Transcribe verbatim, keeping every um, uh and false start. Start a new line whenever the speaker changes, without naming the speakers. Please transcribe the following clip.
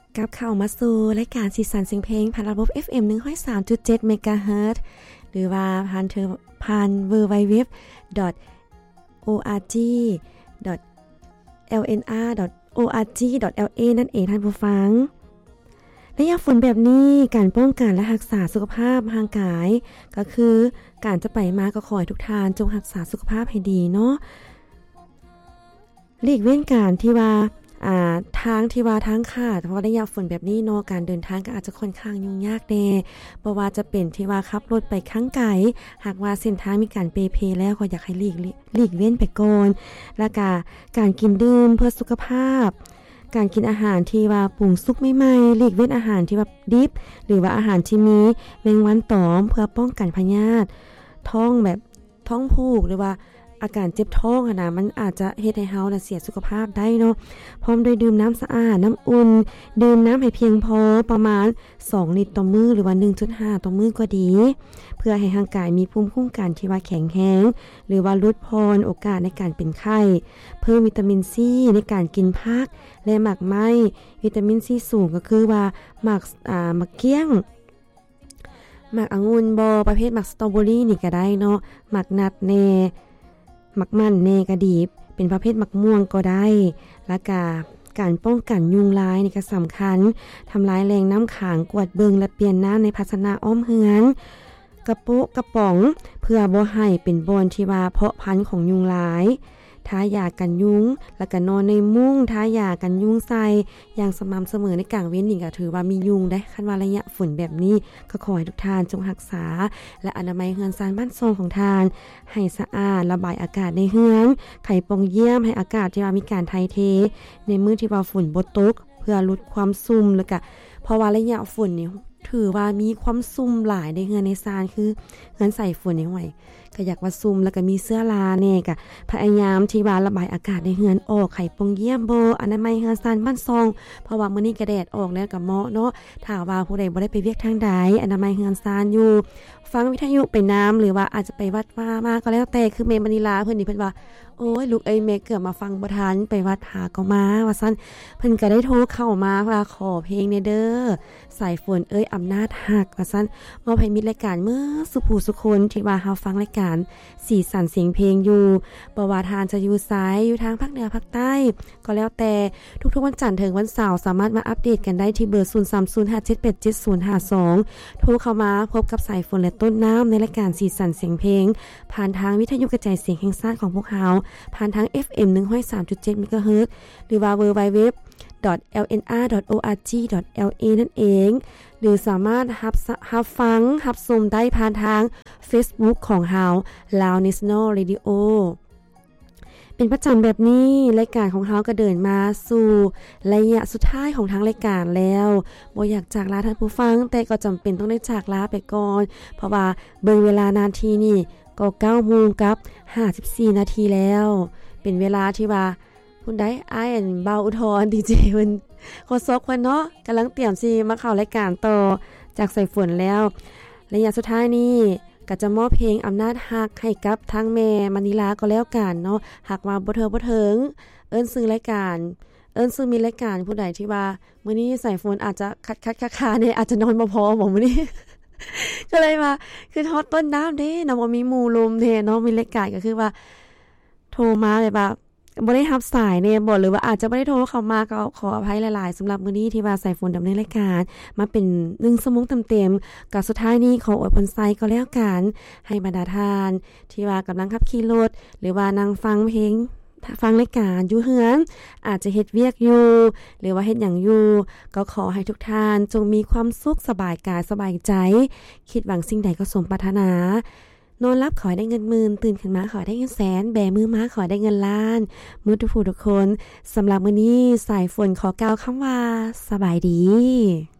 กับเข้ามาสู่รายการสีสันเสียงเพลงผ่านระบบ เอฟ เอ็ม หนึ่งร้อยสามจุดเจ็ด เมกะเฮิรตซ์หรือว่าผ่านเทอผ่าน ดับเบิลยู ดับเบิลยู ดับเบิลยู ดอท โอ อาร์ จี ดอท แอล เอ็น อาร์ ดอท โอ อาร์ จี ดอท แอล เอ นั่นเองท่านผู้ฟังระยะฝนแบบนี้การป้องกันและรักษาสุขภาพทางกายก็คือการจะไปมาก็ขอให้ทุกท่านจงรักษาสุขภาพให้ดีเนาะหลีกเว้นการที่ว่าอ่าทางที่ว่าทางขาดเพราะระยะฝนแบบนี้เนาะการเดินทางก็อาจจะค่อนข้างยุ่งยากแน่บ่ว่าจะเป็นที่ว่าขับรถไปข้างไกลหากว่าเส้นทางมีการเปเพแล้วก็อยากให้หลีกหลีกเว้นไปก่อนแล้วก็การกินดื่มเพื่อสุขภาพการกินอาหารที่ว่าปรุงสุกใหม่ๆหลีกเว้นอาหารที่แบบดิบหรือว่าอาหารที่มีแมงวันตอมเพื่อป้องกันพยาธิท้องแบบท้องผูกหรือว่าอาการเจ็บท้องอ่ะนะมันอาจจะเฮ็ดให้เฮาน่ะเสียสุขภาพได้เนาะพร้อมด้วยดื่มน้ำสะอาดน้ำอุ่นดื่มน้ำให้เพียงพอประมาณสองลิตรต่อมื้อหรือว่า หนึ่งจุดห้า ต่อมื้อก็ดีเพื่อให้ร่างกายมีภูมิคุ้มกันที่ว่าแข็งแรงหรือว่าลดพรโอกาสในการเป็นไข้เพิ่มวิตามินซีในการกินผักและหมากไม้วิตามินซีสูงก็คือว่าหมากอ่าหมากเกี้ยงหมากองุ่นบ่ประเภทหมากสตรอเบอรี่นี่ก็ได้เนาะหมากนัดแน่หมักมันเนกระดีบเป็นประเภทหมักม่วงก็ได้และกาการป้องกันยุงลายนี่ก็สำคัญทำลายแรงน้ำขังกวาดเบิงและเปลี่ยนน้ำในภาชนะอ้อมเฮือนกระปุกกระป๋องเพื่อบ่ให้เป็นบอนที่ว่าเพาะพันธุ์ของยุงลายทายากันยุงแล้วก็นอนในมุ้งทายากันยุงใส่อย่างสม่ำเสมอในกลางเว้นนี่ก็ถือว่ามียุงได้คันว่าระยะฝนแบบนี้ก็ขอให้ทุกท่านจงรักษาและอนามัยเฮือนซานบ้านซองของท่านให้สะอาดระบายอากาศในเฮือนไข่ปองเยี่ยมให้อากาศที่ว่ามีการถ่ายเทในมื้อที่ว่าฝนบ่ตกเพื่อลดความซุ่มแล้วก็เพราะว่าระยะฝนนี่ถือว่ามีความซุ่มหลายในเฮือนในซานคือเฮือนใส่ฝนนี่ห่วยก็อยากว่าซุ่มแล้วก็มีเสื้อลาแน่ก็พยายามที่ว่าระบายอากาศในเฮือนออกไข่ปงเยี่ยมโบอนามัยเฮือนซานบ้านซองเพราะว่ามื้อนี้ก็แดดออกแล้วก็เหมาะเนาะถ้าว่าผู้ใดบ่ได้ไปเวียกทางใดอนามัยเฮือนซานอยู่ฟังวิทยุไปน้ำหรือว่าอาจจะไปวัดว่ามาก็แล้วแต่คือเมมณีลาเพิ่นนี่เพิ่นว่าโอ้ยลูกเอ้ยแม่เกือบมาฟังบ่ทันไปวัดหาก็มาว่าซั่นเพิ่นก็ได้โทรเข้ามาว่าขอเพลงแน่เด้อสายฝนเอ้ยอำนาจฮักว่าซั่นมอบให้มิตรรายการมื้อสุผู้สุคนที่ว่าเฮาฟังรายการสีสันเสียงเพลงอยู่บ่ว่าทานจะอยู่ซ้ายอยู่ทางภาคเหนือภาคใต้ก็แล้วแต่ทุกๆวันจันทร์ถึงวันเสาร์สามารถมาอัปเดตกันได้ที่เบอร์ศูนย์ สาม ศูนย์ ห้า เจ็ด แปด เจ็ด ศูนย์ ห้า สองโทรเข้ามาพบกับสายฝนและต้นน้ำในรายการสีสันเสียงเพลงผ่านทางวิทยุกระจายเสียงแห่งชาติของพวกเราผ่านทาง เอฟ เอ็ม หนึ่งร้อยสามจุดเจ็ด เมกะเฮิรตซ์ หรือว่า ดับเบิลยู ดับเบิลยู ดับเบิลยู ดอท แอล เอ็น อาร์ ดอท โอ อาร์ จี ดอท แอล เอ นั่นเองหรือสามารถรับรับฟังรับชมได้ผ่านทาง Facebook ของเรา Lao National Radio เป็นประจำแบบนี้รายการของเราก็เดินมาสู่ระยะสุดท้ายของทางรายการแล้วบ่อยากจากลาท่านผู้ฟังแต่ก็จำเป็นต้องได้จากลาไปก่อนเพราะว่าเบิ่งเวลานาทีนี่ก็ เก้าโมงกับห้าสิบสี่นาทีแล้วเป็นเวลาที่ว่าคุณได้อ้ายอันเบาอุทธรดีเจเพิ่นโคซกเพิ่นเนาะกำลังเตรียมสิมาเข้ารายการต่อจากสายฝนแล้วระยะสุดท้ายนี้ก็จะมอบเพลงอำนาจฮักให้กับทางแม่มณีลาก็แล้วกันเนาะหากว่าบ่เทิงบ่เทิงเอิ้นซื้อรายการเอิ้นซื้อมีรายการผู้ใดที่ว่ามื้อนี้สายฝนอาจจะคัดๆคาๆเนี่ยอาจจะนอนบ่พอบ่มื้อนี้ ก็เลยว่าคือทอดต้นน้ำเด้เนาะบ่มีหมู่ลมแท้เนาะมีรายการก็คือว่าโทรมาแบบว่าบ่ได้รับสายเนี่ยบ่หรือว่าอาจจะบ่ได้โทรเข้ามาก็ขออภัยหลายๆสำหรับมื้อนี้ที่ว่าสายฝนดำเนินรายการมาเป็นหนึ่งชั่วโมงเต็มๆก็สุดท้ายนี้ขออวยพรไซก็แล้วกันให้บรรดาท่านที่ว่ากำลังขับขี่รถหรือว่านั่งฟังเพลงฟังรายการอยู่เฮือนอาจจะเฮ็ดเวียกอยู่หรือว่าเฮ็ดหยังอยู่ก็ขอให้ทุกท่านจงมีความสุขสบายกายสบายใจคิดหวังสิ่งใดก็สมปรารถนานอนรับขอได้เงินหมื่นตื่นขึ้นมาขอได้เงินแสนแบมือมาขอได้เงินล้านมื้อทุกผู้ทุกคนสำหรับมื้อนี้สายฝนขอกล่าวคำว่าสบายดี